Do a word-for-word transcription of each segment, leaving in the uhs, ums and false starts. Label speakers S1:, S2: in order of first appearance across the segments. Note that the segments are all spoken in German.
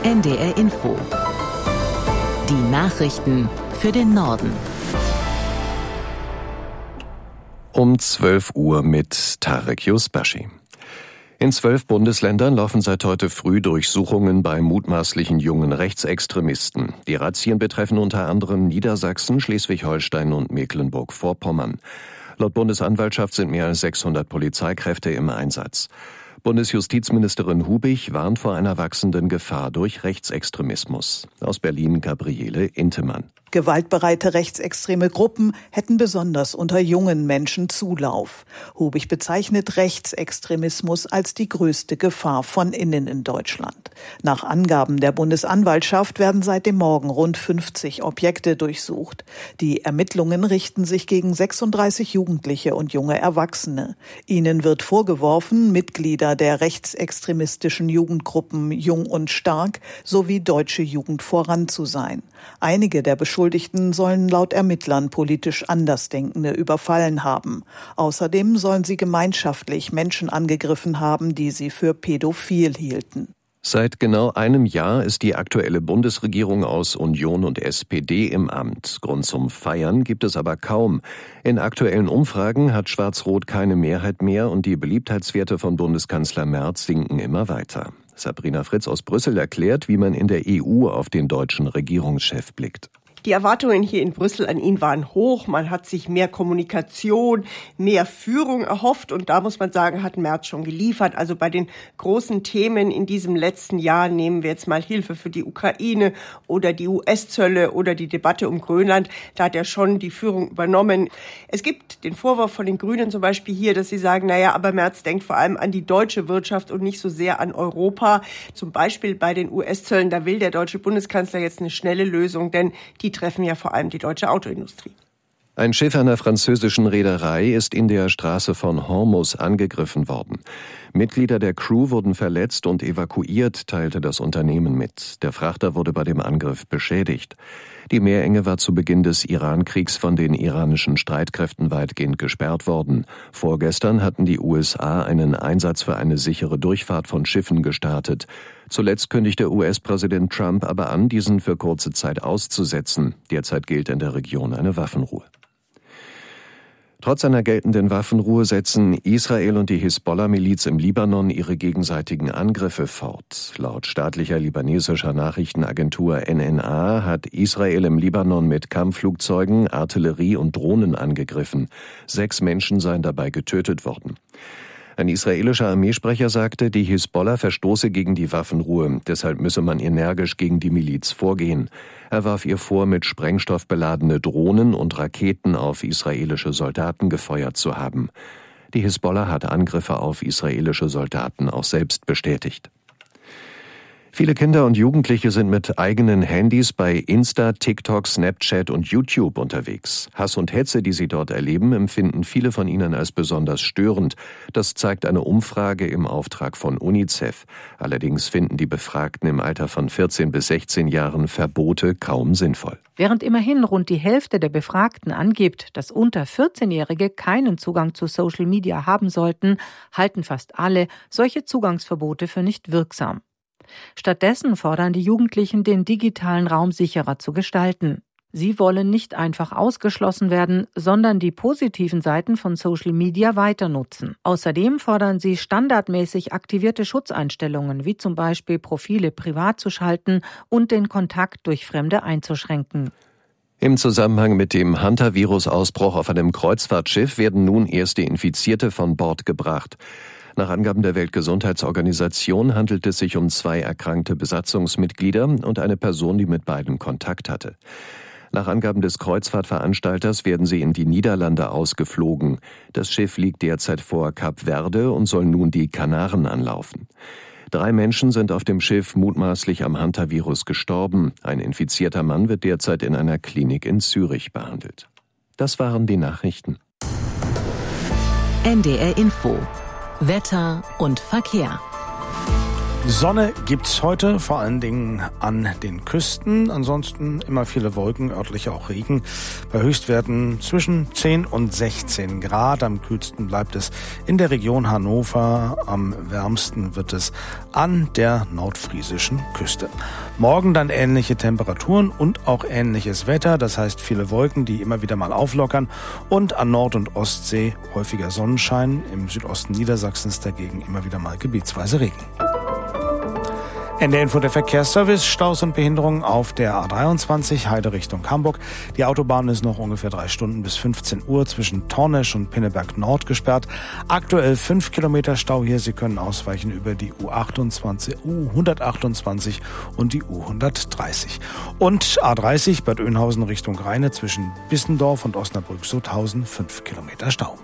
S1: N D R Info. Die Nachrichten für den Norden.
S2: Um zwölf Uhr mit Tarek Yusbashi. In zwölf Bundesländern laufen seit heute früh Durchsuchungen bei mutmaßlichen jungen Rechtsextremisten. Die Razzien betreffen unter anderem Niedersachsen, Schleswig-Holstein und Mecklenburg-Vorpommern. Laut Bundesanwaltschaft sind mehr als sechshundert Polizeikräfte im Einsatz. Bundesjustizministerin Hubich warnt vor einer wachsenden Gefahr durch Rechtsextremismus. Aus Berlin Gabriele Intemann.
S3: Gewaltbereite rechtsextreme Gruppen hätten besonders unter jungen Menschen Zulauf. Hubich bezeichnet Rechtsextremismus als die größte Gefahr von innen in Deutschland. Nach Angaben der Bundesanwaltschaft werden seit dem Morgen rund fünfzig Objekte durchsucht. Die Ermittlungen richten sich gegen sechsunddreißig Jugendliche und junge Erwachsene. Ihnen wird vorgeworfen, Mitglieder der rechtsextremistischen Jugendgruppen Jung und Stark sowie Deutsche Jugend voran zu sein. Einige der Beschuldigten sollen laut Ermittlern politisch Andersdenkende überfallen haben. Außerdem sollen sie gemeinschaftlich Menschen angegriffen haben, die sie für pädophil hielten.
S2: Seit genau einem Jahr ist die aktuelle Bundesregierung aus Union und S P D im Amt. Grund zum Feiern gibt es aber kaum. In aktuellen Umfragen hat Schwarz-Rot keine Mehrheit mehr und die Beliebtheitswerte von Bundeskanzler Merz sinken immer weiter. Sabrina Fritz aus Brüssel erklärt, wie man in der E U auf den deutschen Regierungschef blickt.
S4: Die Erwartungen hier in Brüssel an ihn waren hoch. Man hat sich mehr Kommunikation, mehr Führung erhofft. Und da muss man sagen, hat Merz schon geliefert. Also bei den großen Themen in diesem letzten Jahr, nehmen wir jetzt mal Hilfe für die Ukraine oder die U S-Zölle oder die Debatte um Grönland, da hat er schon die Führung übernommen. Es gibt den Vorwurf von den Grünen zum Beispiel hier, dass sie sagen, naja, aber Merz denkt vor allem an die deutsche Wirtschaft und nicht so sehr an Europa. Zum Beispiel bei den U S-Zöllen, da will der deutsche Bundeskanzler jetzt eine schnelle Lösung, denn die treffen ja vor allem die deutsche Autoindustrie.
S2: Ein Schiff einer französischen Reederei ist in der Straße von Hormuz angegriffen worden. Mitglieder der Crew wurden verletzt und evakuiert, teilte das Unternehmen mit. Der Frachter wurde bei dem Angriff beschädigt. Die Meerenge war zu Beginn des Iran-Kriegs von den iranischen Streitkräften weitgehend gesperrt worden. Vorgestern hatten die U S A einen Einsatz für eine sichere Durchfahrt von Schiffen gestartet. Zuletzt kündigte U S-Präsident Trump aber an, diesen für kurze Zeit auszusetzen. Derzeit gilt in der Region eine Waffenruhe. Trotz einer geltenden Waffenruhe setzen Israel und die Hisbollah-Miliz im Libanon ihre gegenseitigen Angriffe fort. Laut staatlicher libanesischer Nachrichtenagentur N N A hat Israel im Libanon mit Kampfflugzeugen, Artillerie und Drohnen angegriffen. Sechs Menschen seien dabei getötet worden. Ein israelischer Armeesprecher sagte, die Hisbollah verstoße gegen die Waffenruhe, deshalb müsse man energisch gegen die Miliz vorgehen. Er warf ihr vor, mit Sprengstoff beladene Drohnen und Raketen auf israelische Soldaten gefeuert zu haben. Die Hisbollah hat Angriffe auf israelische Soldaten auch selbst bestätigt. Viele Kinder und Jugendliche sind mit eigenen Handys bei Insta, TikTok, Snapchat und YouTube unterwegs. Hass und Hetze, die sie dort erleben, empfinden viele von ihnen als besonders störend. Das zeigt eine Umfrage im Auftrag von UNICEF. Allerdings finden die Befragten im Alter von vierzehn bis sechzehn Jahren Verbote kaum sinnvoll.
S5: Während immerhin rund die Hälfte der Befragten angibt, dass unter vierzehnjährige keinen Zugang zu Social Media haben sollten, halten fast alle solche Zugangsverbote für nicht wirksam. Stattdessen fordern die Jugendlichen, den digitalen Raum sicherer zu gestalten. Sie wollen nicht einfach ausgeschlossen werden, sondern die positiven Seiten von Social Media weiter nutzen. Außerdem fordern sie standardmäßig aktivierte Schutzeinstellungen, wie zum Beispiel Profile privat zu schalten und den Kontakt durch Fremde einzuschränken.
S2: Im Zusammenhang mit dem Hantavirus-Ausbruch auf einem Kreuzfahrtschiff werden nun erste Infizierte von Bord gebracht. Nach Angaben der Weltgesundheitsorganisation handelt es sich um zwei erkrankte Besatzungsmitglieder und eine Person, die mit beiden Kontakt hatte. Nach Angaben des Kreuzfahrtveranstalters werden sie in die Niederlande ausgeflogen. Das Schiff liegt derzeit vor Kap Verde und soll nun die Kanaren anlaufen. Drei Menschen sind auf dem Schiff mutmaßlich am Hantavirus gestorben. Ein infizierter Mann wird derzeit in einer Klinik in Zürich behandelt. Das waren die Nachrichten.
S1: N D R Info. Wetter und Verkehr.
S6: Sonne gibt's heute, vor allen Dingen an den Küsten. Ansonsten immer viele Wolken, örtlich auch Regen. Bei Höchstwerten zwischen zehn und sechzehn Grad. Am kühlsten bleibt es in der Region Hannover. Am wärmsten wird es an der nordfriesischen Küste. Morgen dann ähnliche Temperaturen und auch ähnliches Wetter. Das heißt viele Wolken, die immer wieder mal auflockern. Und an Nord- und Ostsee häufiger Sonnenschein. Im Südosten Niedersachsens dagegen immer wieder mal gebietsweise Regen. N D R Info, der Verkehrsservice. Staus und Behinderungen auf der A dreiundzwanzig Heide Richtung Hamburg. Die Autobahn ist noch ungefähr drei Stunden bis fünfzehn Uhr zwischen Tornesch und Pinneberg Nord gesperrt. Aktuell fünf Kilometer Stau hier. Sie können ausweichen über die U achtundzwanzig, U hundertachtundzwanzig und die U hundertdreißig. Und A dreißig Bad Oeynhausen Richtung Rheine zwischen Bissendorf und Osnabrück-Sutthausen fünf Kilometer Stau.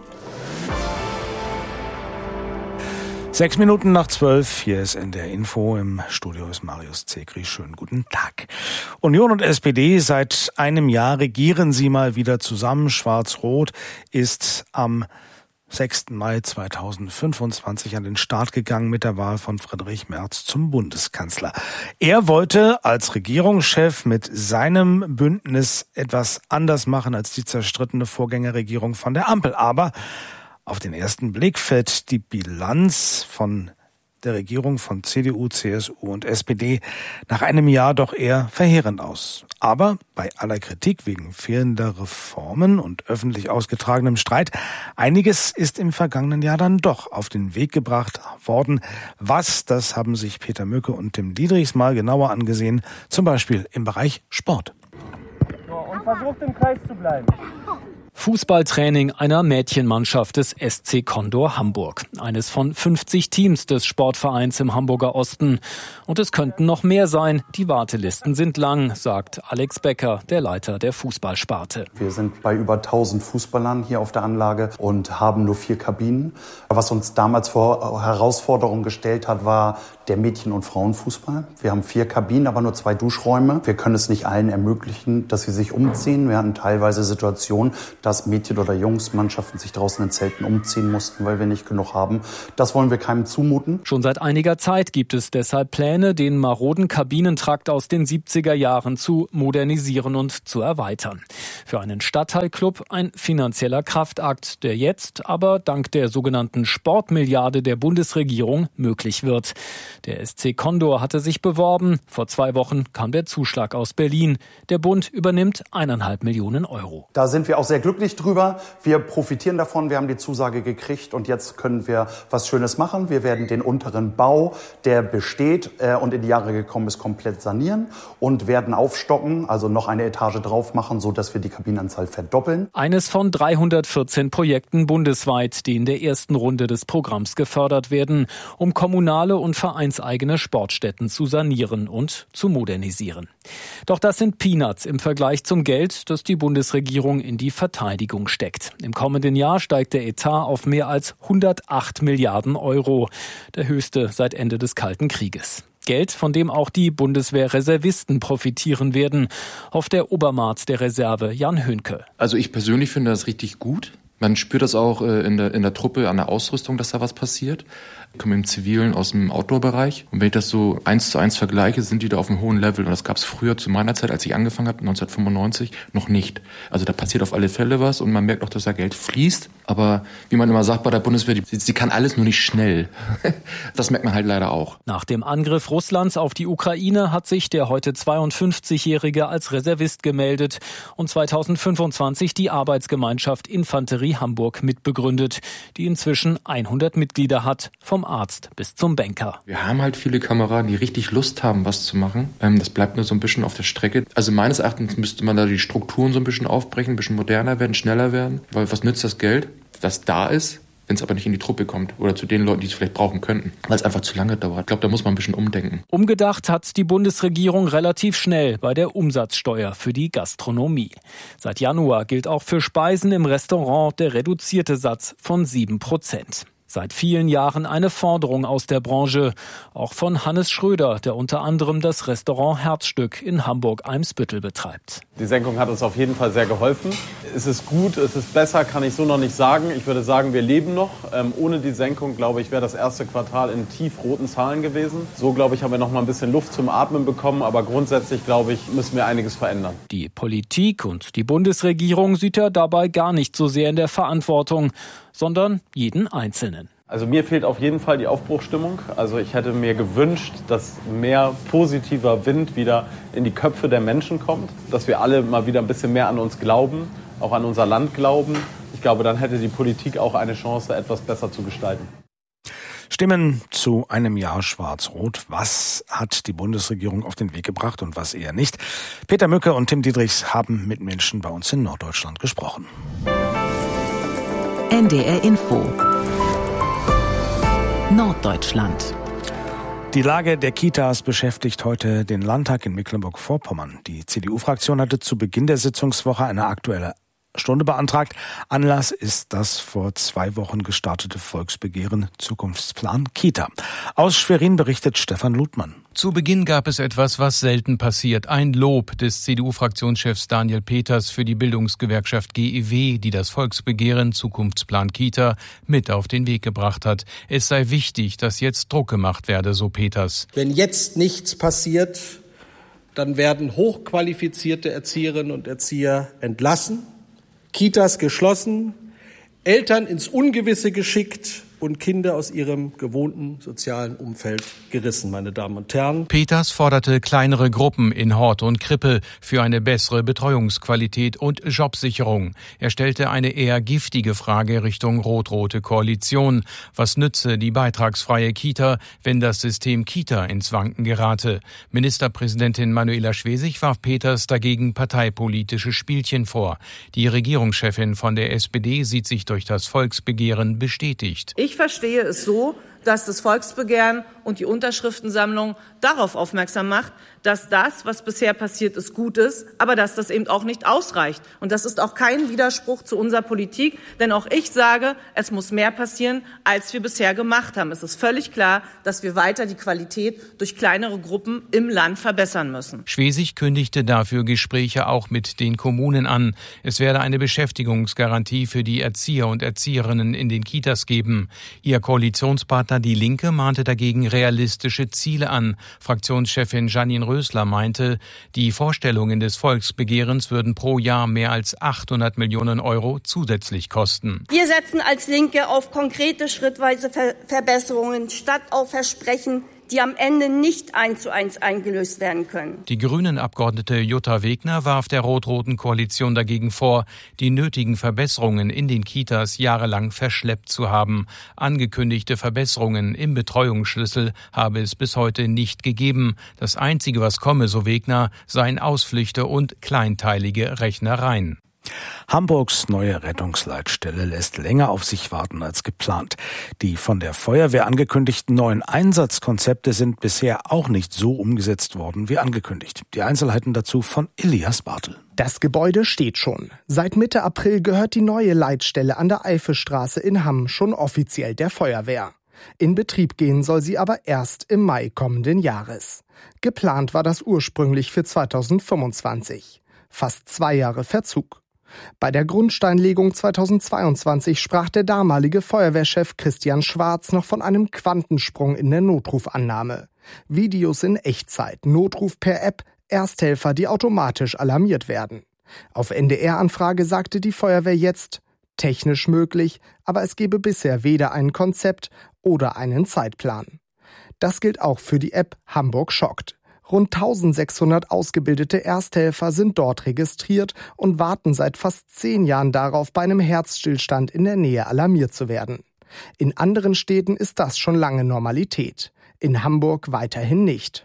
S6: Sechs Minuten nach zwölf, hier ist N D R Info, im Studio ist Marius Zekri. Schönen guten Tag. Union und S P D, seit einem Jahr regieren sie mal wieder zusammen. Schwarz-Rot ist am sechsten Mai zweitausendfünfundzwanzig an den Start gegangen mit der Wahl von Friedrich Merz zum Bundeskanzler. Er wollte als Regierungschef mit seinem Bündnis etwas anders machen als die zerstrittene Vorgängerregierung von der Ampel. Aber auf den ersten Blick fällt die Bilanz von der Regierung von C D U, C S U und S P D nach einem Jahr doch eher verheerend aus. Aber bei aller Kritik wegen fehlender Reformen und öffentlich ausgetragenem Streit, einiges ist im vergangenen Jahr dann doch auf den Weg gebracht worden. Was, das haben sich Peter Mücke und Tim Diedrichs mal genauer angesehen, zum Beispiel im Bereich Sport.
S7: So, und versucht im Kreis zu bleiben.
S8: Fußballtraining einer Mädchenmannschaft des S C Condor Hamburg. Eines von fünfzig Teams des Sportvereins im Hamburger Osten. Und es könnten noch mehr sein. Die Wartelisten sind lang, sagt Alex Becker, der Leiter der Fußballsparte.
S9: Wir sind bei über tausend Fußballern hier auf der Anlage und haben nur vier Kabinen. Was uns damals vor Herausforderungen gestellt hat, war der Mädchen- und Frauenfußball. Wir haben vier Kabinen, aber nur zwei Duschräume. Wir können es nicht allen ermöglichen, dass sie sich umziehen. Wir hatten teilweise Situationen, dass Mädchen- oder Jungsmannschaften sich draußen in Zelten umziehen mussten, weil wir nicht genug haben. Das wollen wir keinem zumuten.
S8: Schon seit einiger Zeit gibt es deshalb Pläne, den maroden Kabinentrakt aus den siebziger Jahren zu modernisieren und zu erweitern. Für einen Stadtteilclub ein finanzieller Kraftakt, der jetzt aber dank der sogenannten Sportmilliarde der Bundesregierung möglich wird. Der S C Condor hatte sich beworben. Vor zwei Wochen kam der Zuschlag aus Berlin. Der Bund übernimmt eineinhalb Millionen Euro.
S9: Da sind wir auch sehr glücklich drüber. Wir profitieren davon. Wir haben die Zusage gekriegt und jetzt können wir was Schönes machen. Wir werden den unteren Bau, der besteht äh, und in die Jahre gekommen ist, komplett sanieren und werden aufstocken, also noch eine Etage drauf machen, so dass wir die Kabinenanzahl verdoppeln.
S8: Eines von dreihundertvierzehn Projekten bundesweit, die in der ersten Runde des Programms gefördert werden, um kommunale und vereinseigene Sportstätten zu sanieren und zu modernisieren. Doch das sind Peanuts im Vergleich zum Geld, das die Bundesregierung in die Verteidigung steckt. Im kommenden Jahr steigt der Etat auf mehr als hundertacht Milliarden Euro, der höchste seit Ende des Kalten Krieges. Geld, von dem auch die Bundeswehrreservisten profitieren werden, hofft der Obermaat der Reserve Jan Höhnke.
S10: Also ich persönlich finde das richtig gut. Man spürt das auch in der, in der Truppe, an der Ausrüstung, dass da was passiert. Ich komme im Zivilen aus dem Outdoor-Bereich. Und wenn ich das so eins zu eins vergleiche, sind die da auf einem hohen Level. Und das gab es früher zu meiner Zeit, als ich angefangen habe, neunzehnhundertfünfundneunzig, noch nicht. Also da passiert auf alle Fälle was und man merkt auch, dass da Geld fließt. Aber wie man immer sagt bei der Bundeswehr, die, sie kann alles nur nicht schnell. Das merkt man halt leider auch.
S8: Nach dem Angriff Russlands auf die Ukraine hat sich der heute zweiundfünfzigjährige als Reservist gemeldet und zweitausendfünfundzwanzig die Arbeitsgemeinschaft Infanterie Hamburg mitbegründet, die inzwischen hundert Mitglieder hat, vom Arzt bis zum Banker.
S10: Wir haben halt viele Kameraden, die richtig Lust haben, was zu machen. Das bleibt nur so ein bisschen auf der Strecke. Also meines Erachtens müsste man da die Strukturen so ein bisschen aufbrechen, ein bisschen moderner werden, schneller werden. Weil was nützt das Geld, das da ist, wenn es aber nicht in die Truppe kommt oder zu den Leuten, die es vielleicht brauchen könnten, weil es einfach zu lange dauert. Ich glaube, da muss man ein bisschen umdenken.
S8: Umgedacht hat die Bundesregierung relativ schnell bei der Umsatzsteuer für die Gastronomie. Seit Januar gilt auch für Speisen im Restaurant der reduzierte Satz von sieben Prozent. Seit vielen Jahren eine Forderung aus der Branche. Auch von Hannes Schröder, der unter anderem das Restaurant Herzstück in Hamburg-Eimsbüttel betreibt.
S11: Die Senkung hat uns auf jeden Fall sehr geholfen. Es ist gut, es ist besser, kann ich so noch nicht sagen. Ich würde sagen, wir leben noch. Ähm, ohne die Senkung, glaube ich, wäre das erste Quartal in tiefroten Zahlen gewesen. So, glaube ich, haben wir noch mal ein bisschen Luft zum Atmen bekommen. Aber grundsätzlich, glaube ich, müssen wir einiges verändern.
S8: Die Politik und die Bundesregierung sieht er dabei gar nicht so sehr in der Verantwortung, sondern jeden Einzelnen.
S11: Also mir fehlt auf jeden Fall die Aufbruchsstimmung. Also ich hätte mir gewünscht, dass mehr positiver Wind wieder in die Köpfe der Menschen kommt, dass wir alle mal wieder ein bisschen mehr an uns glauben, auch an unser Land glauben. Ich glaube, dann hätte die Politik auch eine Chance, etwas besser zu gestalten.
S6: Stimmen zu einem Jahr Schwarz-Rot. Was hat die Bundesregierung auf den Weg gebracht und was eher nicht? Peter Mücke und Tim Diedrichs haben mit Menschen bei uns in Norddeutschland gesprochen.
S1: N D R Info Norddeutschland.
S6: Die Lage der Kitas beschäftigt heute den Landtag in Mecklenburg-Vorpommern. Die C D U-Fraktion hatte zu Beginn der Sitzungswoche eine aktuelle Stunde beantragt. Anlass ist das vor zwei Wochen gestartete Volksbegehren Zukunftsplan Kita. Aus Schwerin berichtet Stefan Ludmann.
S12: Zu Beginn gab es etwas, was selten passiert. Ein Lob des C D U-Fraktionschefs Daniel Peters für die Bildungsgewerkschaft G E W, die das Volksbegehren Zukunftsplan Kita mit auf den Weg gebracht hat. Es sei wichtig, dass jetzt Druck gemacht werde, so Peters.
S13: Wenn jetzt nichts passiert, dann werden hochqualifizierte Erzieherinnen und Erzieher entlassen, Kitas geschlossen, Eltern ins Ungewisse geschickt und Kinder aus ihrem gewohnten sozialen Umfeld gerissen, meine Damen und Herren.
S12: Peters forderte kleinere Gruppen in Hort und Krippe für eine bessere Betreuungsqualität und Jobsicherung. Er stellte eine eher giftige Frage Richtung rot-rote Koalition. Was nütze die beitragsfreie Kita, wenn das System Kita ins Wanken gerate? Ministerpräsidentin Manuela Schwesig warf Peters dagegen parteipolitische Spielchen vor. Die Regierungschefin von der S P D sieht sich durch das Volksbegehren bestätigt.
S14: Ich verstehe es so, dass das Volksbegehren und die Unterschriftensammlung darauf aufmerksam macht, dass das, was bisher passiert ist, gut ist, aber dass das eben auch nicht ausreicht. Und das ist auch kein Widerspruch zu unserer Politik, denn auch ich sage, es muss mehr passieren, als wir bisher gemacht haben. Es ist völlig klar, dass wir weiter die Qualität durch kleinere Gruppen im Land verbessern müssen.
S12: Schwesig kündigte dafür Gespräche auch mit den Kommunen an. Es werde eine Beschäftigungsgarantie für die Erzieher und Erzieherinnen in den Kitas geben. Ihr Koalitionspartner Die Linke mahnte dagegen realistische Ziele an. Fraktionschefin Janine Rösler meinte, die Vorstellungen des Volksbegehrens würden pro Jahr mehr als achthundert Millionen Euro zusätzlich kosten.
S15: Wir setzen als Linke auf konkrete schrittweise Ver- Verbesserungen statt auf Versprechen, die am Ende nicht eins zu eins eingelöst werden können.
S12: Die Grünen-Abgeordnete Jutta Wegner warf der rot-roten Koalition dagegen vor, die nötigen Verbesserungen in den Kitas jahrelang verschleppt zu haben. Angekündigte Verbesserungen im Betreuungsschlüssel habe es bis heute nicht gegeben. Das Einzige, was komme, so Wegner, seien Ausflüchte und kleinteilige Rechnereien.
S6: Hamburgs neue Rettungsleitstelle lässt länger auf sich warten als geplant. Die von der Feuerwehr angekündigten neuen Einsatzkonzepte sind bisher auch nicht so umgesetzt worden wie angekündigt. Die Einzelheiten dazu von Elias Bartel.
S16: Das Gebäude steht schon. Seit Mitte April gehört die neue Leitstelle an der Eifelstraße in Hamm schon offiziell der Feuerwehr. In Betrieb gehen soll sie aber erst im Mai kommenden Jahres. Geplant war das ursprünglich für zweitausendfünfundzwanzig. Fast zwei Jahre Verzug. Bei der Grundsteinlegung zweitausendzweiundzwanzig sprach der damalige Feuerwehrchef Christian Schwarz noch von einem Quantensprung in der Notrufannahme. Videos in Echtzeit, Notruf per App, Ersthelfer, die automatisch alarmiert werden. Auf N D R-Anfrage sagte die Feuerwehr jetzt, technisch möglich, aber es gebe bisher weder ein Konzept oder einen Zeitplan. Das gilt auch für die App Hamburg schockt. Rund eintausendsechshundert ausgebildete Ersthelfer sind dort registriert und warten seit fast zehn Jahren darauf, bei einem Herzstillstand in der Nähe alarmiert zu werden. In anderen Städten ist das schon lange Normalität. In Hamburg weiterhin nicht.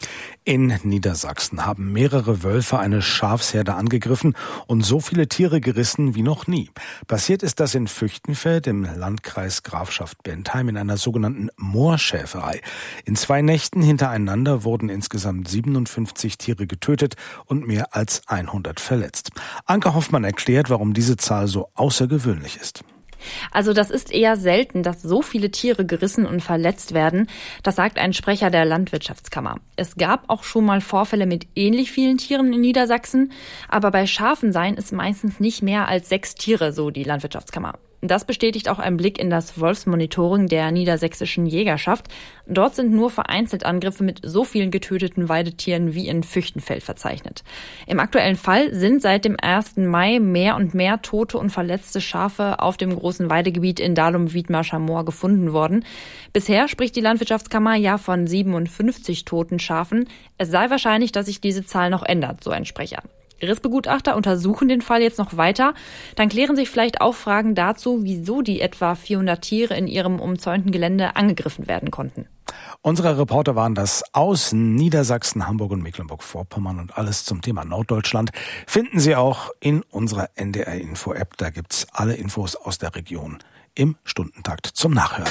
S6: In Niedersachsen haben mehrere Wölfe eine Schafsherde angegriffen und so viele Tiere gerissen wie noch nie. Passiert ist das in Füchtenfeld im Landkreis Grafschaft Bentheim in einer sogenannten Moorschäferei. In zwei Nächten hintereinander wurden insgesamt siebenundfünfzig Tiere getötet und mehr als hundert verletzt. Anke Hoffmann erklärt, warum diese Zahl so außergewöhnlich ist.
S17: Also das ist eher selten, dass so viele Tiere gerissen und verletzt werden. Das sagt ein Sprecher der Landwirtschaftskammer. Es gab auch schon mal Vorfälle mit ähnlich vielen Tieren in Niedersachsen. Aber bei Schafen seien es meistens nicht mehr als sechs Tiere, so die Landwirtschaftskammer. Das bestätigt auch ein Blick in das Wolfsmonitoring der niedersächsischen Jägerschaft. Dort sind nur vereinzelt Angriffe mit so vielen getöteten Weidetieren wie in Füchtenfeld verzeichnet. Im aktuellen Fall sind seit dem ersten Mai mehr und mehr tote und verletzte Schafe auf dem großen Weidegebiet in Dahlum-Wiedmarscher Moor gefunden worden. Bisher spricht die Landwirtschaftskammer ja von siebenundfünfzig toten Schafen. Es sei wahrscheinlich, dass sich diese Zahl noch ändert, so ein Sprecher. Gerichtsbegutachter untersuchen den Fall jetzt noch weiter. Dann klären sich vielleicht auch Fragen dazu, wieso die etwa vierhundert Tiere in ihrem umzäunten Gelände angegriffen werden konnten.
S6: Unsere Reporter waren das aus Niedersachsen, Hamburg und Mecklenburg-Vorpommern, und alles zum Thema Norddeutschland finden Sie auch in unserer N D R-Info-App. Da gibt's alle Infos aus der Region im Stundentakt zum Nachhören.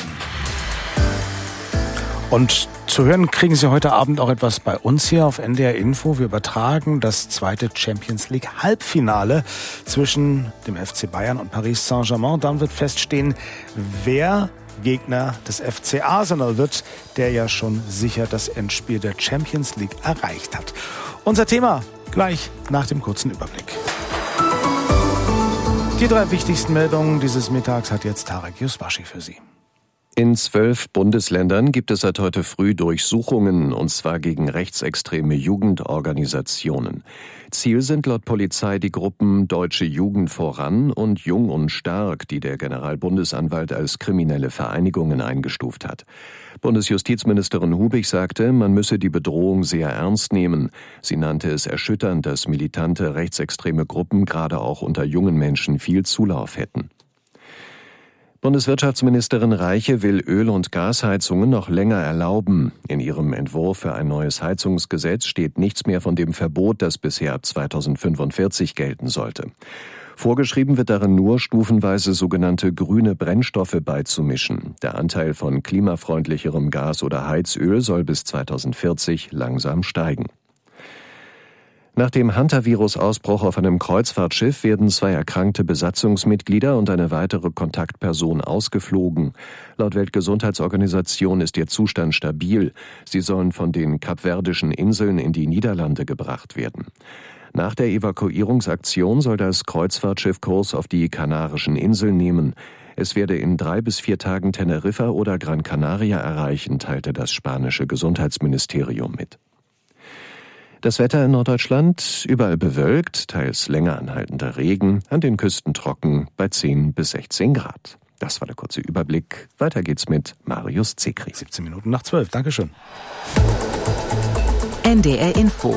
S6: Und zu hören kriegen Sie heute Abend auch etwas bei uns hier auf N D R Info. Wir übertragen das zweite Champions League Halbfinale zwischen dem F C Bayern und Paris Saint-Germain. Dann wird feststehen, wer Gegner des F C Arsenal wird, der ja schon sicher das Endspiel der Champions League erreicht hat. Unser Thema gleich nach dem kurzen Überblick. Die drei wichtigsten Meldungen dieses Mittags hat jetzt Tarek Yusbashi für Sie.
S2: In zwölf Bundesländern gibt es seit heute früh Durchsuchungen, und zwar gegen rechtsextreme Jugendorganisationen. Ziel sind laut Polizei die Gruppen Deutsche Jugend voran und Jung und Stark, die der Generalbundesanwalt als kriminelle Vereinigungen eingestuft hat. Bundesjustizministerin Hubig sagte, man müsse die Bedrohung sehr ernst nehmen. Sie nannte es erschütternd, dass militante rechtsextreme Gruppen gerade auch unter jungen Menschen viel Zulauf hätten. Bundeswirtschaftsministerin Reiche will Öl- und Gasheizungen noch länger erlauben. In ihrem Entwurf für ein neues Heizungsgesetz steht nichts mehr von dem Verbot, das bisher ab zweitausendfünfundvierzig gelten sollte. Vorgeschrieben wird darin nur, stufenweise sogenannte grüne Brennstoffe beizumischen. Der Anteil von klimafreundlicherem Gas oder Heizöl soll bis zweitausendvierzig langsam steigen. Nach dem Hantavirus-Ausbruch auf einem Kreuzfahrtschiff werden zwei erkrankte Besatzungsmitglieder und eine weitere Kontaktperson ausgeflogen. Laut Weltgesundheitsorganisation ist ihr Zustand stabil. Sie sollen von den Kapverdischen Inseln in die Niederlande gebracht werden. Nach der Evakuierungsaktion soll das Kreuzfahrtschiff Kurs auf die Kanarischen Inseln nehmen. Es werde in drei bis vier Tagen Teneriffa oder Gran Canaria erreichen, teilte das spanische Gesundheitsministerium mit. Das Wetter in Norddeutschland überall bewölkt, teils länger anhaltender Regen, an den Küsten trocken bei zehn bis sechzehn Grad. Das war der kurze Überblick. Weiter geht's mit Marius Zekri.
S6: siebzehn Minuten nach zwölf. Dankeschön.
S1: N D R Info.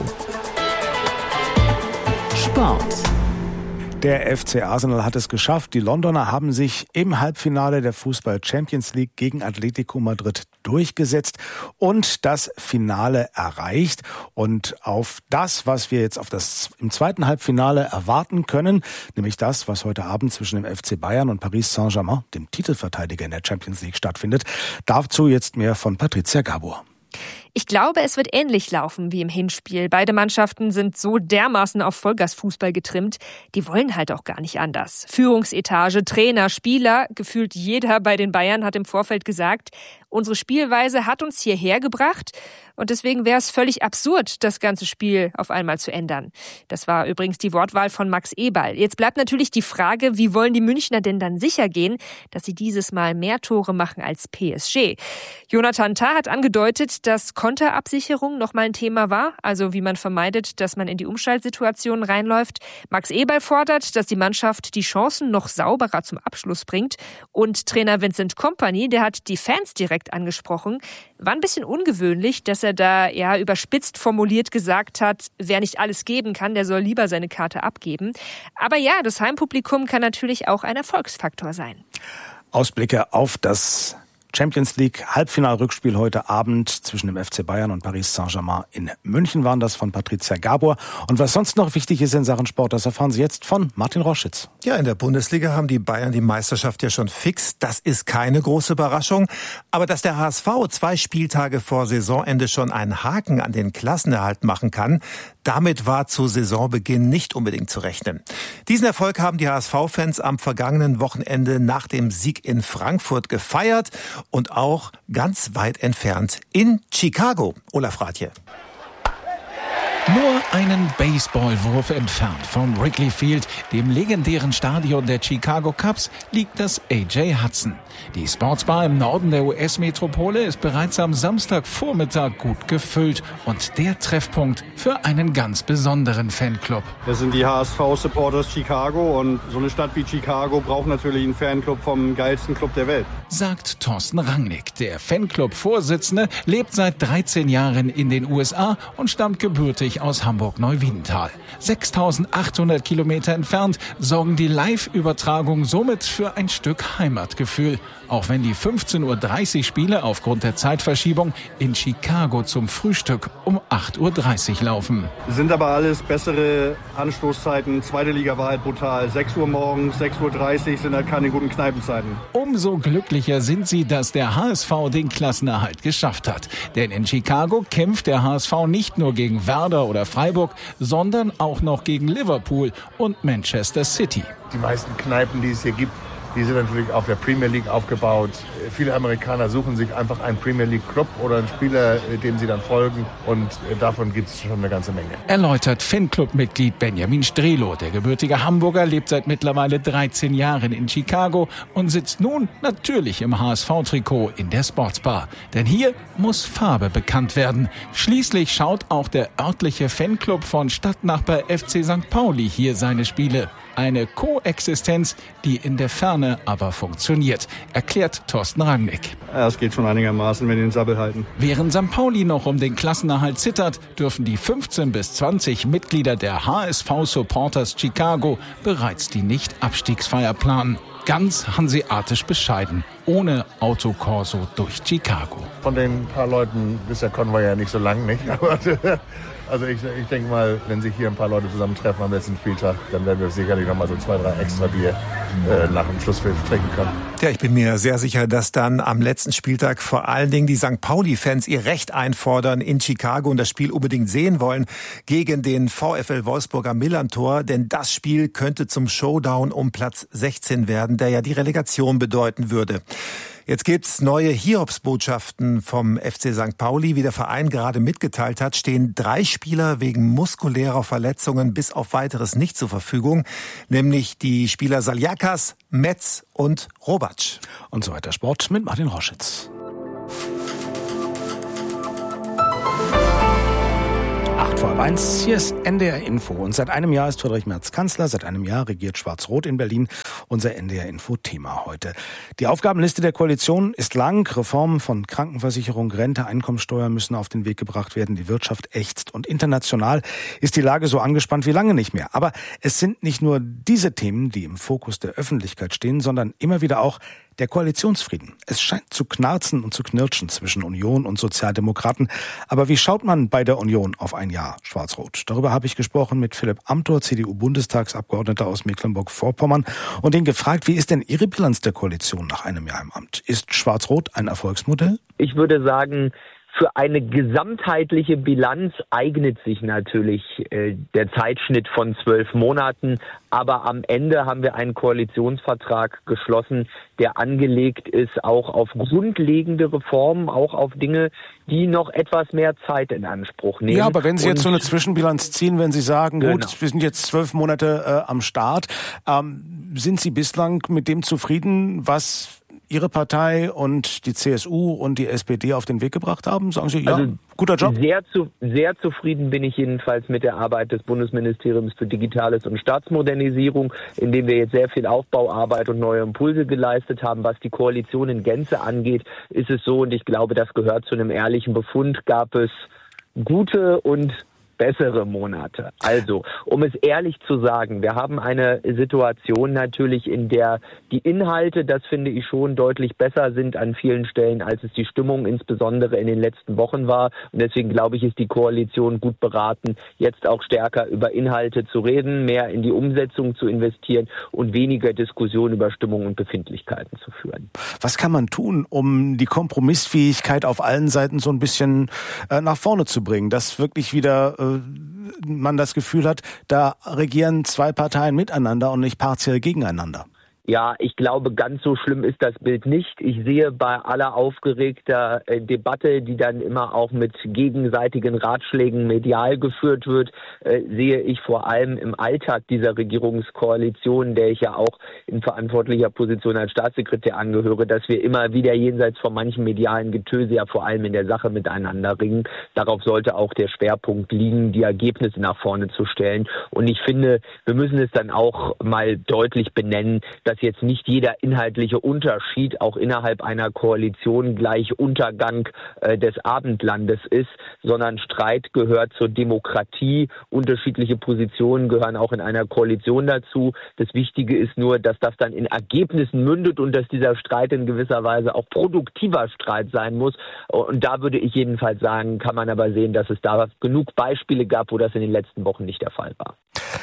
S1: Sport.
S6: Der F C Arsenal hat es geschafft. Die Londoner haben sich im Halbfinale der Fußball Champions League gegen Atletico Madrid durchgesetzt und das Finale erreicht. Und auf das, was wir jetzt auf das im zweiten Halbfinale erwarten können, nämlich das, was heute Abend zwischen dem F C Bayern und Paris Saint-Germain, dem Titelverteidiger in der Champions League, stattfindet, dazu jetzt mehr von Patricia Gabor.
S18: Ich glaube, es wird ähnlich laufen wie im Hinspiel. Beide Mannschaften sind so dermaßen auf Vollgasfußball getrimmt, die wollen halt auch gar nicht anders. Führungsetage, Trainer, Spieler, gefühlt jeder bei den Bayern hat im Vorfeld gesagt, unsere Spielweise hat uns hierher gebracht und deswegen wäre es völlig absurd, das ganze Spiel auf einmal zu ändern. Das war übrigens die Wortwahl von Max Eberl. Jetzt bleibt natürlich die Frage, wie wollen die Münchner denn dann sicher gehen, dass sie dieses Mal mehr Tore machen als P S G? Jonathan Tah hat angedeutet, dass Konterabsicherung nochmal ein Thema war, also wie man vermeidet, dass man in die Umschaltsituationen reinläuft. Max Eberl fordert, dass die Mannschaft die Chancen noch sauberer zum Abschluss bringt. Und Trainer Vincent Kompany, der hat die Fans direkt angesprochen. War ein bisschen ungewöhnlich, dass er da ja überspitzt formuliert gesagt hat, wer nicht alles geben kann, der soll lieber seine Karte abgeben. Aber ja, das Heimpublikum kann natürlich auch ein Erfolgsfaktor sein.
S6: Ausblicke auf das Champions League Halbfinalrückspiel heute Abend zwischen dem F C Bayern und Paris Saint-Germain in München waren das von Patricia Gabor. Und was sonst noch wichtig ist in Sachen Sport, das erfahren Sie jetzt von Martin Roschitz.
S19: Ja, in der Bundesliga haben die Bayern die Meisterschaft ja schon fix. Das ist keine große Überraschung. Aber dass der H S V zwei Spieltage vor Saisonende schon einen Haken an den Klassenerhalt machen kann, Damit war zu Saisonbeginn nicht unbedingt zu rechnen. Diesen Erfolg haben die H S V-Fans am vergangenen Wochenende nach dem Sieg in Frankfurt gefeiert und auch ganz weit entfernt in Chicago. Olaf Rathje.
S20: Nur einen Baseballwurf entfernt vom Wrigley Field, dem legendären Stadion der Chicago Cubs, liegt das A J Hudson. Die Sportsbar im Norden der U S-Metropole ist bereits am Samstagvormittag gut gefüllt und der Treffpunkt für einen ganz besonderen Fanclub.
S21: Das sind die H S V-Supporters Chicago und so eine Stadt wie Chicago braucht natürlich einen Fanclub vom geilsten Club der Welt.
S20: Sagt Thorsten Rangnick. Der Fanclub-Vorsitzende lebt seit dreizehn Jahren in den U S A und stammt gebürtig aus Hamburg-Neuwiedental. sechstausendachthundert Kilometer entfernt sorgen die Live-Übertragungen somit für ein Stück Heimatgefühl. Auch wenn die fünfzehn Uhr dreißig Spiele aufgrund der Zeitverschiebung in Chicago zum Frühstück um acht Uhr dreißig laufen.
S21: Sind aber alles bessere Anstoßzeiten. Zweite Liga war halt brutal. sechs Uhr morgens, sechs Uhr dreißig sind halt keine guten Kneipenzeiten.
S20: Umso glücklicher sind sie, dass der H S V den Klassenerhalt geschafft hat. Denn in Chicago kämpft der H S V nicht nur gegen Werder oder Freiburg, sondern auch noch gegen Liverpool und Manchester City.
S22: Die meisten Kneipen, die es hier gibt, die sind natürlich auf der Premier League aufgebaut. Viele Amerikaner suchen sich einfach einen Premier League Club oder einen Spieler, dem sie dann folgen. Und davon gibt es schon eine ganze Menge.
S20: Erläutert Fanclub-Mitglied Benjamin Strelo. Der gebürtige Hamburger lebt seit mittlerweile dreizehn Jahren in Chicago und sitzt nun natürlich im H S V-Trikot in der Sportsbar. Denn hier muss Farbe bekannt werden. Schließlich schaut auch der örtliche Fanclub von Stadtnachbar F C Sankt Pauli hier seine Spiele. Eine Koexistenz, die in der Ferne aber funktioniert, erklärt Thorsten Rangnick.
S21: Ja, es geht schon einigermaßen, wenn die den Sabbel halten.
S20: Während Sankt Pauli noch um den Klassenerhalt zittert, dürfen die fünfzehn bis zwanzig Mitglieder der H S V-Supporters Chicago bereits die Nicht-Abstiegsfeier planen. Ganz hanseatisch bescheiden, ohne Autokorso durch Chicago.
S22: Von den paar Leuten ist der Konvoi ja nicht so lang, nicht? Aber also ich, ich denke mal, wenn sich hier ein paar Leute zusammentreffen am letzten Spieltag, dann werden wir sicherlich noch mal so zwei, drei extra Bier äh, nach dem Schlusspfiff trinken können.
S19: Ja, ich bin mir sehr sicher, dass dann am letzten Spieltag vor allen Dingen die Sankt Pauli-Fans ihr Recht einfordern in Chicago und das Spiel unbedingt sehen wollen gegen den VfL Wolfsburg am Millantor. Denn das Spiel könnte zum Showdown um Platz sechzehn werden, der ja die Relegation bedeuten würde. Jetzt gibt's neue Hiobsbotschaften vom F C Sankt Pauli. Wie der Verein gerade mitgeteilt hat, stehen drei Spieler wegen muskulärer Verletzungen bis auf Weiteres nicht zur Verfügung. Nämlich die Spieler Saliakas, Metz und Robatsch.
S6: Und so weiter Sport mit Martin Roschitz. acht vor halb eins, hier ist N D R Info. Und seit einem Jahr ist Friedrich Merz Kanzler, seit einem Jahr regiert Schwarz-Rot in Berlin. Unser N D R Info-Thema heute. Die Aufgabenliste der Koalition ist lang. Reformen von Krankenversicherung, Rente, Einkommensteuer müssen auf den Weg gebracht werden. Die Wirtschaft ächzt. Und international ist die Lage so angespannt wie lange nicht mehr. Aber es sind nicht nur diese Themen, die im Fokus der Öffentlichkeit stehen, sondern immer wieder auch der Koalitionsfrieden. Es scheint zu knarzen und zu knirschen zwischen Union und Sozialdemokraten. Aber wie schaut man bei der Union auf ein Jahr Schwarz-Rot? Darüber habe ich gesprochen mit Philipp Amthor, C D U-Bundestagsabgeordneter aus Mecklenburg-Vorpommern, und ihn gefragt, wie ist denn Ihre Bilanz der Koalition nach einem Jahr im Amt? Ist Schwarz-Rot ein Erfolgsmodell?
S23: Ich würde sagen, für eine gesamtheitliche Bilanz eignet sich natürlich äh, der Zeitschnitt von zwölf Monaten. Aber am Ende haben wir einen Koalitionsvertrag geschlossen, der angelegt ist auch auf grundlegende Reformen, auch auf Dinge, die noch etwas mehr Zeit in Anspruch nehmen.
S6: Ja, aber wenn Sie jetzt so eine Zwischenbilanz ziehen, wenn Sie sagen,
S23: genau.
S6: gut, wir sind jetzt zwölf Monate äh, am Start, ähm, sind Sie bislang mit dem zufrieden, was Ihre Partei und die C S U und die S P D auf den Weg gebracht haben? Sagen Sie, ja,
S23: also
S6: guter Job?
S23: Sehr, zu, sehr zufrieden bin ich jedenfalls mit der Arbeit des Bundesministeriums für Digitales und Staatsmodernisierung, in dem wir jetzt sehr viel Aufbauarbeit und neue Impulse geleistet haben. Was die Koalition in Gänze angeht, ist es so, und ich glaube, das gehört zu einem ehrlichen Befund, gab es gute und bessere Monate. Also, um es ehrlich zu sagen, wir haben eine Situation natürlich, in der die Inhalte, das finde ich schon, deutlich besser sind an vielen Stellen, als es die Stimmung insbesondere in den letzten Wochen war. Und deswegen glaube ich, ist die Koalition gut beraten, jetzt auch stärker über Inhalte zu reden, mehr in die Umsetzung zu investieren und weniger Diskussion über Stimmung und Befindlichkeiten zu führen.
S6: Was kann man tun, um die Kompromissfähigkeit auf allen Seiten so ein bisschen äh, nach vorne zu bringen, dass wirklich wieder äh, man das Gefühl hat, da regieren zwei Parteien miteinander und nicht partiell gegeneinander.
S23: Ja, ich glaube, ganz so schlimm ist das Bild nicht. Ich sehe bei aller aufgeregter äh, Debatte, die dann immer auch mit gegenseitigen Ratschlägen medial geführt wird, äh, sehe ich vor allem im Alltag dieser Regierungskoalition, der ich ja auch in verantwortlicher Position als Staatssekretär angehöre, dass wir immer wieder jenseits von manchen medialen Getöse ja vor allem in der Sache miteinander ringen. Darauf sollte auch der Schwerpunkt liegen, die Ergebnisse nach vorne zu stellen. Und ich finde, wir müssen es dann auch mal deutlich benennen, dass jetzt nicht jeder inhaltliche Unterschied auch innerhalb einer Koalition gleich Untergang äh, des Abendlandes ist, sondern Streit gehört zur Demokratie. Unterschiedliche Positionen gehören auch in einer Koalition dazu. Das Wichtige ist nur, dass das dann in Ergebnissen mündet und dass dieser Streit in gewisser Weise auch produktiver Streit sein muss. Und da würde ich jedenfalls sagen, kann man aber sehen, dass es da genug Beispiele gab, wo das in den letzten Wochen nicht der Fall war.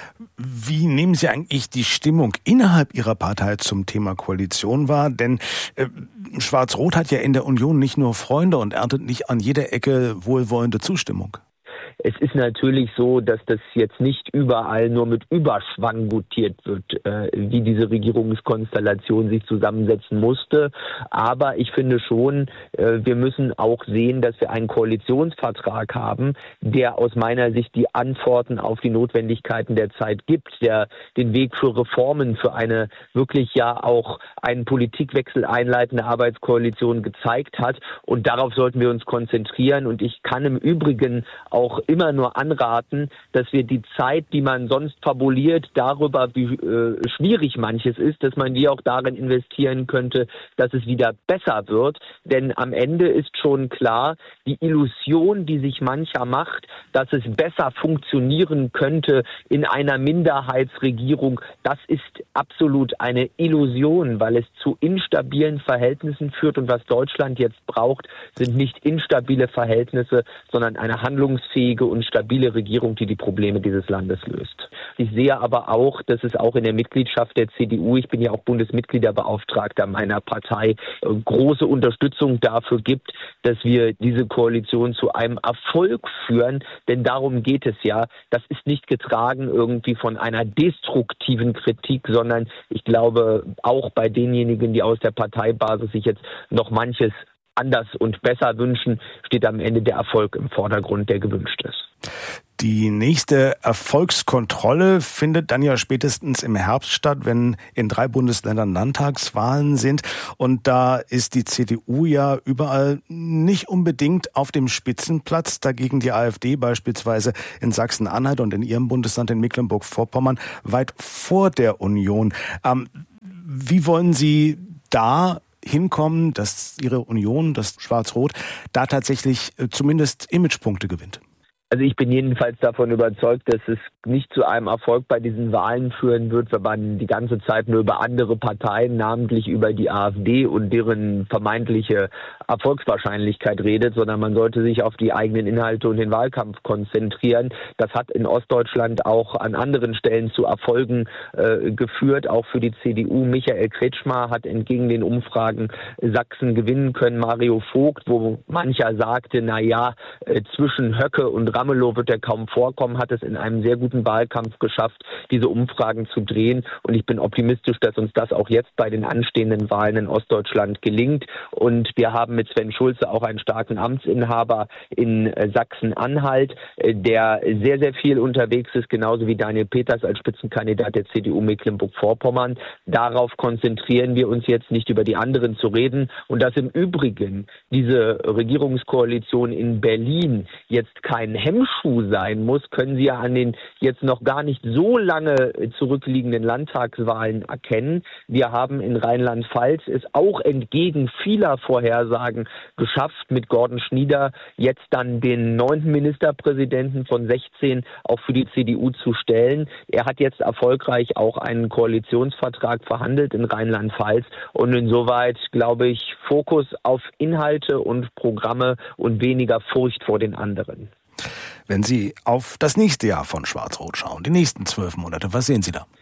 S6: Wie nehmen Sie eigentlich die Stimmung innerhalb Ihrer Partei zum Thema Koalition wahr? Denn äh, Schwarz-Rot hat ja in der Union nicht nur Freunde und erntet nicht an jeder Ecke wohlwollende Zustimmung.
S23: Es ist natürlich so, dass das jetzt nicht überall nur mit Überschwang gutiert wird, äh, wie diese Regierungskonstellation sich zusammensetzen musste. Aber ich finde schon, äh, wir müssen auch sehen, dass wir einen Koalitionsvertrag haben, der aus meiner Sicht die Antworten auf die Notwendigkeiten der Zeit gibt, der den Weg für Reformen, für eine wirklich ja auch einen Politikwechsel einleitende Arbeitskoalition gezeigt hat. Und darauf sollten wir uns konzentrieren. Und ich kann im Übrigen auch immer nur anraten, dass wir die Zeit, die man sonst fabuliert darüber, wie äh, schwierig manches ist, dass man die auch darin investieren könnte, dass es wieder besser wird. Denn am Ende ist schon klar, die Illusion, die sich mancher macht, dass es besser funktionieren könnte in einer Minderheitsregierung, das ist absolut eine Illusion, weil es zu instabilen Verhältnissen führt. Und was Deutschland jetzt braucht, sind nicht instabile Verhältnisse, sondern eine handlungsfähige und stabile Regierung, die die Probleme dieses Landes löst. Ich sehe aber auch, dass es auch in der Mitgliedschaft der C D U, ich bin ja auch Bundesmitgliederbeauftragter meiner Partei, große Unterstützung dafür gibt, dass wir diese Koalition zu einem Erfolg führen. Denn darum geht es ja. Das ist nicht getragen irgendwie von einer destruktiven Kritik, sondern ich glaube, auch bei denjenigen, die aus der Parteibasis sich jetzt noch manches anders und besser wünschen, steht am Ende der Erfolg im Vordergrund, der gewünscht ist.
S6: Die nächste Erfolgskontrolle findet dann ja spätestens im Herbst statt, wenn in drei Bundesländern Landtagswahlen sind. Und da ist die C D U ja überall nicht unbedingt auf dem Spitzenplatz. Dagegen die AfD beispielsweise in Sachsen-Anhalt und in ihrem Bundesland in Mecklenburg-Vorpommern weit vor der Union. Ähm, wie wollen Sie da hinkommen, dass Ihre Union, das Schwarz-Rot, da tatsächlich zumindest Imagepunkte gewinnt?
S23: Also ich bin jedenfalls davon überzeugt, dass es nicht zu einem Erfolg bei diesen Wahlen führen wird, wenn man die ganze Zeit nur über andere Parteien, namentlich über die AfD und deren vermeintliche Erfolgswahrscheinlichkeit redet, sondern man sollte sich auf die eigenen Inhalte und den Wahlkampf konzentrieren. Das hat in Ostdeutschland auch an anderen Stellen zu Erfolgen äh, geführt, auch für die C D U. Michael Kretschmer hat entgegen den Umfragen Sachsen gewinnen können. Mario Vogt, wo mancher sagte, na ja, äh, zwischen Höcke und Ramelow wird er kaum vorkommen, hat es in einem sehr guten Wahlkampf geschafft, diese Umfragen zu drehen. Und ich bin optimistisch, dass uns das auch jetzt bei den anstehenden Wahlen in Ostdeutschland gelingt. Und wir haben mit Sven Schulze auch einen starken Amtsinhaber in Sachsen-Anhalt, der sehr, sehr viel unterwegs ist, genauso wie Daniel Peters als Spitzenkandidat der C D U Mecklenburg-Vorpommern. Darauf konzentrieren wir uns jetzt, nicht über die anderen zu reden. Und dass im Übrigen diese Regierungskoalition in Berlin jetzt kein Hemmschuh sein muss, können Sie ja an den jetzt noch gar nicht so lange zurückliegenden Landtagswahlen erkennen. Wir haben in Rheinland-Pfalz es auch entgegen vieler Vorhersagen geschafft, mit Gordon Schnieder jetzt dann den neunten Ministerpräsidenten von sechzehn auch für die C D U zu stellen. Er hat jetzt erfolgreich auch einen Koalitionsvertrag verhandelt in Rheinland-Pfalz und insoweit, glaube ich, Fokus auf Inhalte und Programme und weniger Furcht vor den anderen.
S6: Wenn Sie auf das nächste Jahr von Schwarz-Rot schauen, die nächsten zwölf Monate, was sehen Sie da?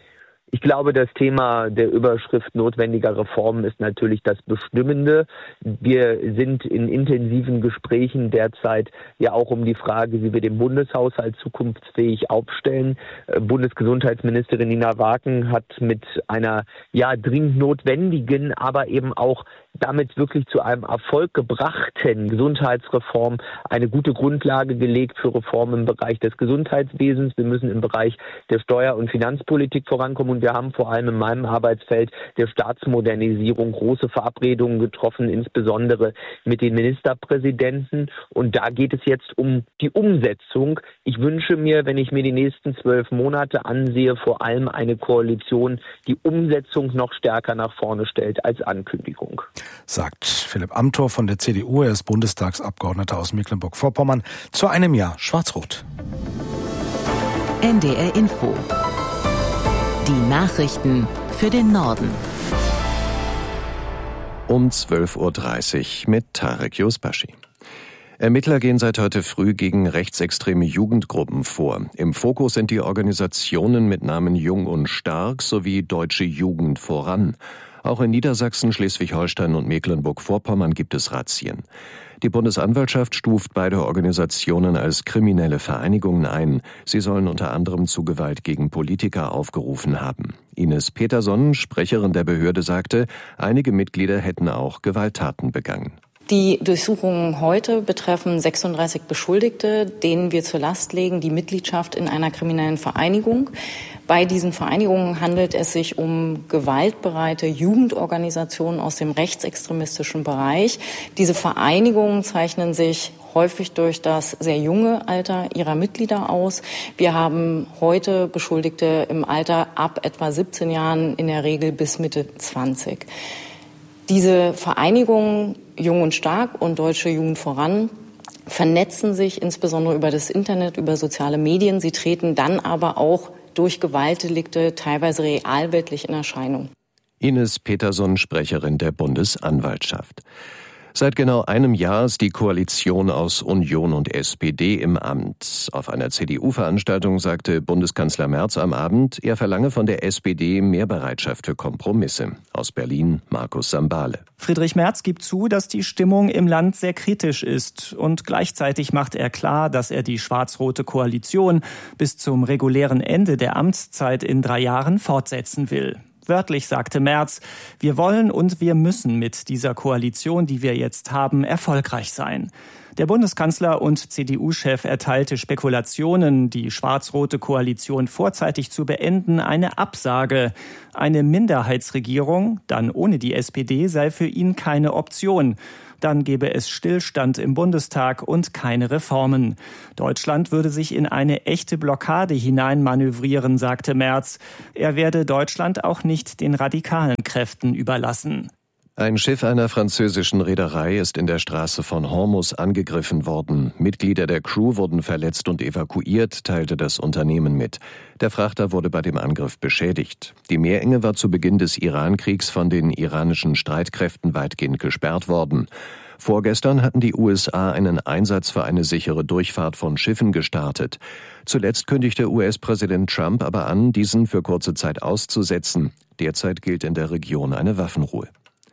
S23: Ich glaube, das Thema der Überschrift notwendiger Reformen ist natürlich das Bestimmende. Wir sind in intensiven Gesprächen derzeit ja auch um die Frage, wie wir den Bundeshaushalt zukunftsfähig aufstellen. Bundesgesundheitsministerin Nina Waken hat mit einer ja dringend notwendigen, aber eben auch damit wirklich zu einem Erfolg gebrachten Gesundheitsreform eine gute Grundlage gelegt für Reformen im Bereich des Gesundheitswesens. Wir müssen im Bereich der Steuer- und Finanzpolitik vorankommen und wir haben vor allem in meinem Arbeitsfeld der Staatsmodernisierung große Verabredungen getroffen, insbesondere mit den Ministerpräsidenten. Und da geht es jetzt um die Umsetzung. Ich wünsche mir, wenn ich mir die nächsten zwölf Monate ansehe, vor allem eine Koalition, die Umsetzung noch stärker nach vorne stellt als Ankündigung.
S6: Sagt Philipp Amthor von der C D U. Er ist Bundestagsabgeordneter aus Mecklenburg-Vorpommern. Zu einem Jahr Schwarz-Rot.
S1: N D R Info. Die Nachrichten für den Norden.
S2: Um zwölf Uhr dreißig mit Tarek Yusbashi. Ermittler gehen seit heute früh gegen rechtsextreme Jugendgruppen vor. Im Fokus sind die Organisationen mit Namen Jung und Stark sowie Deutsche Jugend voran. Auch in Niedersachsen, Schleswig-Holstein und Mecklenburg-Vorpommern gibt es Razzien. Die Bundesanwaltschaft stuft beide Organisationen als kriminelle Vereinigungen ein. Sie sollen unter anderem zu Gewalt gegen Politiker aufgerufen haben. Ines Peterson, Sprecherin der Behörde, sagte, einige Mitglieder hätten auch Gewalttaten begangen.
S3: Die Durchsuchungen heute betreffen sechsunddreißig Beschuldigte, denen wir zur Last legen die Mitgliedschaft in einer kriminellen Vereinigung. Bei diesen Vereinigungen handelt es sich um gewaltbereite Jugendorganisationen aus dem rechtsextremistischen Bereich. Diese Vereinigungen zeichnen sich häufig durch das sehr junge Alter ihrer Mitglieder aus. Wir haben heute Beschuldigte im Alter ab etwa siebzehn Jahren, in der Regel bis Mitte zwanzig. Diese Vereinigungen Jung und Stark und Deutsche Jugend voran vernetzen sich insbesondere über das Internet, über soziale Medien. Sie treten dann aber auch durch Gewaltdelikte teilweise realweltlich in Erscheinung.
S2: Ines Peterson, Sprecherin der Bundesanwaltschaft. Seit genau einem Jahr ist die Koalition aus Union und S P D im Amt. Auf einer C D U-Veranstaltung sagte Bundeskanzler Merz am Abend, er verlange von der S P D mehr Bereitschaft für Kompromisse. Aus Berlin Markus Sambale.
S4: Friedrich Merz gibt zu, dass die Stimmung im Land sehr kritisch ist. Und gleichzeitig macht er klar, dass er die schwarz-rote Koalition bis zum regulären Ende der Amtszeit in drei Jahren fortsetzen will. Wörtlich sagte Merz, wir wollen und wir müssen mit dieser Koalition, die wir jetzt haben, erfolgreich sein. Der Bundeskanzler und C D U-Chef erteilte Spekulationen, die schwarz-rote Koalition vorzeitig zu beenden, eine Absage. Eine Minderheitsregierung, dann ohne die S P D, sei für ihn keine Option. Dann gäbe es Stillstand im Bundestag und keine Reformen. Deutschland würde sich in eine echte Blockade hineinmanövrieren, sagte Merz. Er werde Deutschland auch nicht den radikalen Kräften überlassen.
S2: Ein Schiff einer französischen Reederei ist in der Straße von Hormuz angegriffen worden. Mitglieder der Crew wurden verletzt und evakuiert, teilte das Unternehmen mit. Der Frachter wurde bei dem Angriff beschädigt. Die Meerenge war zu Beginn des Irankriegs von den iranischen Streitkräften weitgehend gesperrt worden. Vorgestern hatten die U S A einen Einsatz für eine sichere Durchfahrt von Schiffen gestartet. Zuletzt kündigte U S-Präsident Trump aber an, diesen für kurze Zeit auszusetzen. Derzeit gilt in der Region eine Waffenruhe.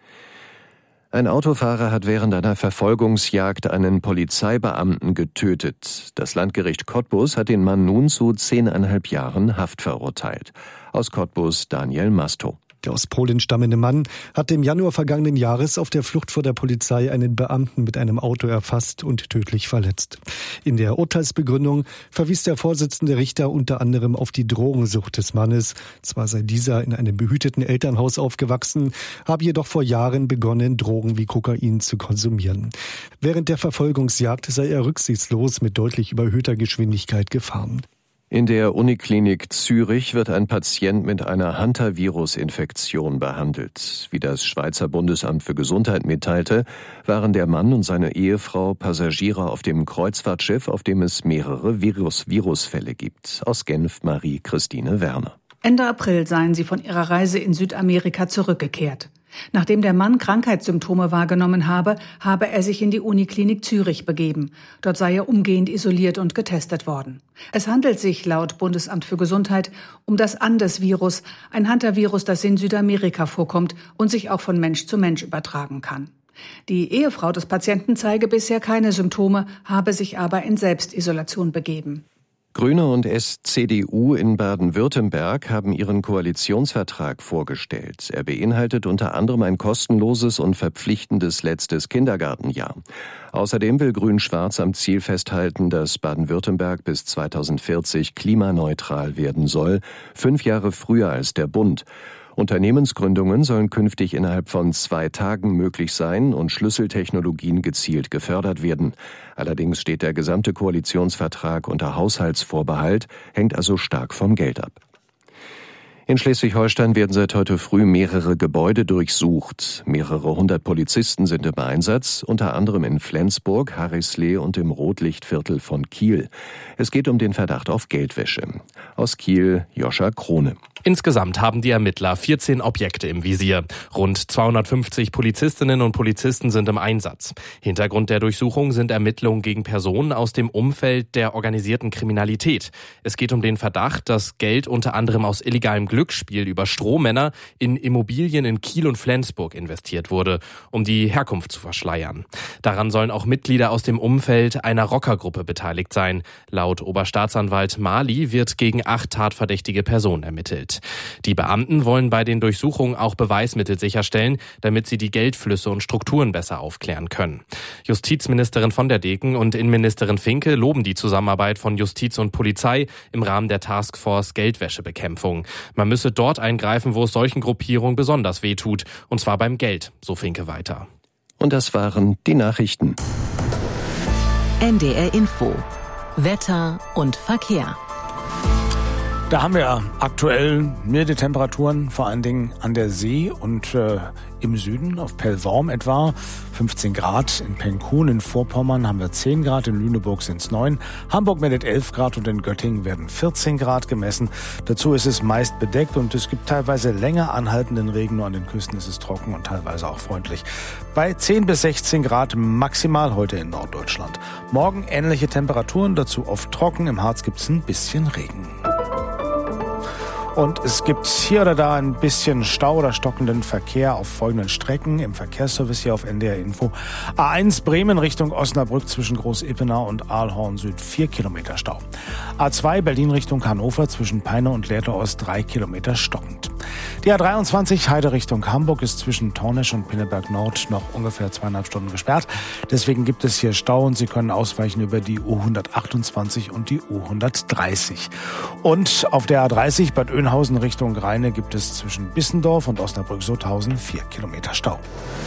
S2: Ein Autofahrer hat während einer Verfolgungsjagd einen Polizeibeamten getötet. Das Landgericht Cottbus hat den Mann nun zu zehneinhalb Jahren Haft verurteilt. Aus Cottbus Daniel Masto.
S5: Der aus Polen stammende Mann hatte im Januar vergangenen Jahres auf der Flucht vor der Polizei einen Beamten mit einem Auto erfasst und tödlich verletzt. In der Urteilsbegründung verwies der Vorsitzende Richter unter anderem auf die Drogensucht des Mannes. Zwar sei dieser in einem behüteten Elternhaus aufgewachsen, habe jedoch vor Jahren begonnen, Drogen wie Kokain zu konsumieren. Während der Verfolgungsjagd sei er rücksichtslos mit deutlich überhöhter Geschwindigkeit gefahren.
S2: In der Uniklinik Zürich wird ein Patient mit einer Hantavirus-Infektion behandelt. Wie das Schweizer Bundesamt für Gesundheit mitteilte, waren der Mann und seine Ehefrau Passagiere auf dem Kreuzfahrtschiff, auf dem es mehrere Virus- Virusfälle gibt. Aus Genf Marie-Christine Werner.
S24: Ende April seien sie von ihrer Reise in Südamerika zurückgekehrt.
S7: Nachdem der Mann Krankheitssymptome wahrgenommen habe, habe er sich in die Uniklinik Zürich begeben. Dort sei er umgehend isoliert und getestet worden. Es handelt sich laut Bundesamt für Gesundheit um das Andes-Virus, ein Hantavirus, das in Südamerika vorkommt und sich auch von Mensch zu Mensch übertragen kann. Die Ehefrau des Patienten zeige bisher keine Symptome, habe sich aber in Selbstisolation begeben.
S2: Grüne und S C D U in Baden-Württemberg haben ihren Koalitionsvertrag vorgestellt. Er beinhaltet unter anderem ein kostenloses und verpflichtendes letztes Kindergartenjahr. Außerdem will Grün-Schwarz am Ziel festhalten, dass Baden-Württemberg bis zweitausendvierzig klimaneutral werden soll, fünf Jahre früher als der Bund. Unternehmensgründungen sollen künftig innerhalb von zwei Tagen möglich sein und Schlüsseltechnologien gezielt gefördert werden. Allerdings steht der gesamte Koalitionsvertrag unter Haushaltsvorbehalt, hängt also stark vom Geld ab. In Schleswig-Holstein werden seit heute früh mehrere Gebäude durchsucht. Mehrere hundert Polizisten sind im Einsatz, unter anderem in Flensburg, Harrislee und im Rotlichtviertel von Kiel. Es geht um den Verdacht auf Geldwäsche. Aus Kiel, Joscha Krone.
S9: Insgesamt haben die Ermittler vierzehn Objekte im Visier. Rund zweihundertfünfzig Polizistinnen und Polizisten sind im Einsatz. Hintergrund der Durchsuchung sind Ermittlungen gegen Personen aus dem Umfeld der organisierten Kriminalität. Es geht um den Verdacht, dass Geld unter anderem aus illegalem Glücksspiel über Strohmänner in Immobilien in Kiel und Flensburg investiert wurde, um die Herkunft zu verschleiern. Daran sollen auch Mitglieder aus dem Umfeld einer Rockergruppe beteiligt sein. Laut Oberstaatsanwalt Mali wird gegen acht tatverdächtige Personen ermittelt. Die Beamten wollen bei den Durchsuchungen auch Beweismittel sicherstellen, damit sie die Geldflüsse und Strukturen besser aufklären können. Justizministerin von der Deken und Innenministerin Finke loben die Zusammenarbeit von Justiz und Polizei im Rahmen der Taskforce Geldwäschebekämpfung. Man müsse dort eingreifen, wo es solchen Gruppierungen besonders wehtut, und zwar beim Geld, so Finke weiter.
S2: Und das waren die Nachrichten.
S1: N D R Info. Wetter und Verkehr.
S6: Da haben wir aktuell milde Temperaturen, vor allen Dingen an der See und äh, im Süden, auf Pellworm etwa fünfzehn Grad. In Penkun in Vorpommern haben wir zehn Grad, in Lüneburg sind es neun. Hamburg meldet elf Grad und in Göttingen werden vierzehn Grad gemessen. Dazu ist es meist bedeckt und es gibt teilweise länger anhaltenden Regen. Nur an den Küsten ist es trocken und teilweise auch freundlich. Bei zehn bis sechzehn Grad maximal heute in Norddeutschland. Morgen ähnliche Temperaturen, dazu oft trocken. Im Harz gibt es ein bisschen Regen. Und es gibt hier oder da ein bisschen Stau oder stockenden Verkehr auf folgenden Strecken im Verkehrsservice hier auf N D R Info. A eins Bremen Richtung Osnabrück zwischen Groß-Ippenau und Aalhorn Süd vier Kilometer Stau. A zwei Berlin Richtung Hannover zwischen Peine und Lehrte Ost drei Kilometer stockend. Die A dreiundzwanzig Heide Richtung Hamburg ist zwischen Tornesch und Pinneberg Nord noch ungefähr zweieinhalb Stunden gesperrt. Deswegen gibt es hier Stau und Sie können ausweichen über die U hundertachtundzwanzig und die U hundertdreißig. Und auf der A dreißig Bad Oeynhausen Richtung Rheine gibt es zwischen Bissendorf und Osnabrück-Sotthausen vier Kilometer Stau.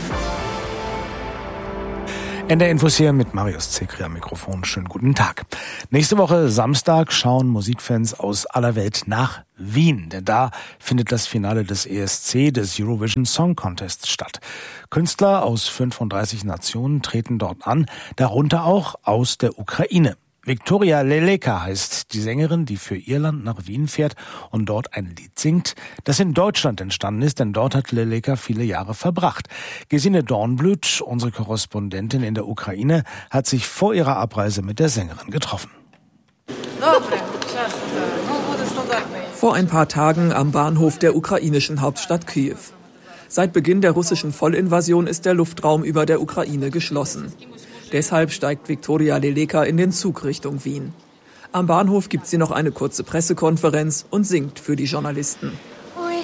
S6: N D R Infos hier mit Marius Zekri am Mikrofon. Schönen guten Tag. Nächste Woche Samstag schauen Musikfans aus aller Welt nach Wien, denn da findet das Finale des E S C, des Eurovision Song Contest, statt. Künstler aus fünfunddreißig Nationen treten dort an, darunter auch aus der Ukraine. Viktoria Leleka heißt die Sängerin, die für ihr Land nach Wien fährt und dort ein Lied singt, das in Deutschland entstanden ist, denn dort hat Leleka viele Jahre verbracht. Gesine Dornblüt, unsere Korrespondentin in der Ukraine, hat sich vor ihrer Abreise mit der Sängerin getroffen.
S10: Vor ein paar Tagen am Bahnhof der ukrainischen Hauptstadt Kiew. Seit Beginn der russischen Vollinvasion ist der Luftraum über der Ukraine geschlossen. Deshalb steigt Viktoria Leleka in den Zug Richtung Wien. Am Bahnhof gibt sie noch eine kurze Pressekonferenz und singt für die Journalisten.